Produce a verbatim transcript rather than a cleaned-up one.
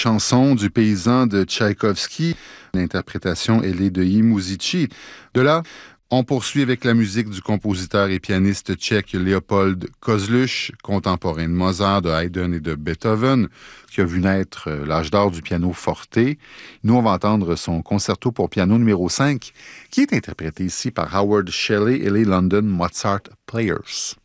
chanson du paysan de Tchaïkovski. L'interprétation, elle est de Yimuzici. De là, on poursuit avec la musique du compositeur et pianiste tchèque Léopold Kozluch, contemporain de Mozart, de Haydn et de Beethoven, qui a vu naître l'âge d'or du piano forte. Nous, on va entendre son concerto pour piano numéro cinq, qui est interprété ici par Howard Shelley et les London Mozart Players.